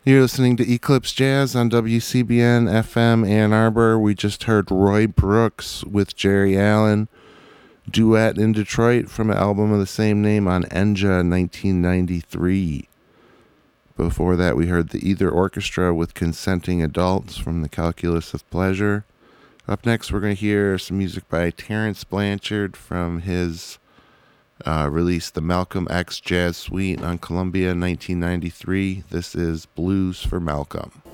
You're listening to Eclipse Jazz on WCBN FM Ann Arbor. We just heard Roy Brooks with Jerry Allen, Duet in Detroit from an album of the same name on Enja 1993. Before that, we heard the Either Orchestra with Consenting Adults from the Calculus of Pleasure. Up next, we're going to hear some music by Terence Blanchard from his released the Malcolm X Jazz Suite on Columbia in 1993. This is Blues for Malcolm.